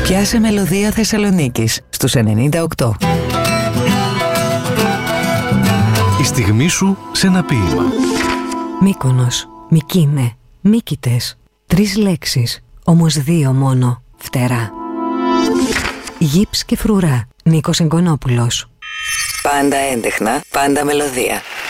Πιάσε μελωδία Θεσσαλονίκης στους 98. Η στιγμή σου σε ένα ποίημα. Μύκονος, Μικίνε, Μύκητες. 3 λέξεις, όμως 2 μόνο, φτερά. Γύψ και φρουρά, Νίκος Εγκονόπουλος. Πάντα έντεχνα, πάντα μελωδία.